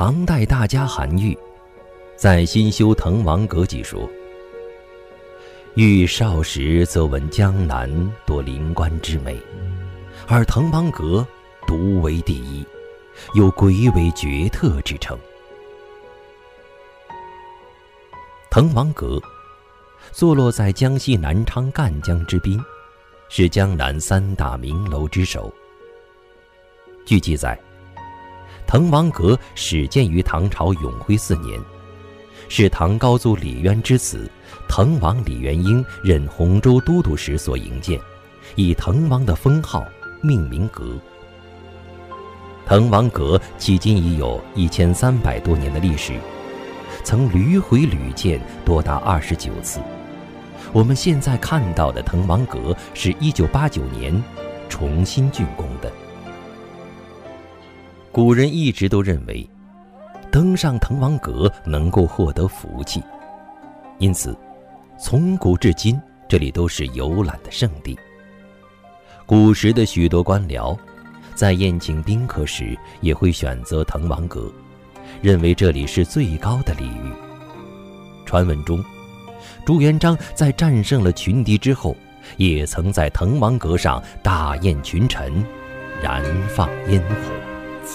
唐代大家韩愈在《新修滕王阁记》说：愈少时则闻江南多灵官之美，而滕王阁独为第一，有鬼尾绝特之称。滕王阁坐落在江西南昌赣江之滨，是江南3大名楼之首。据记载，滕王阁始建于唐朝永徽4年，是唐高祖李渊之子滕王李元婴任洪州都督时所营建，以滕王的封号命名阁。滕王阁迄今已有1300多年的历史，曾屡毁屡建多达29次。我们现在看到的滕王阁是1989年重新竣工的。古人一直都认为登上滕王阁能够获得福气，因此从古至今这里都是游览的圣地。古时的许多官僚在宴请宾客时也会选择滕王阁，认为这里是最高的礼遇。传闻中，朱元璋在战胜了群敌之后，也曾在滕王阁上大宴群臣，燃放烟火。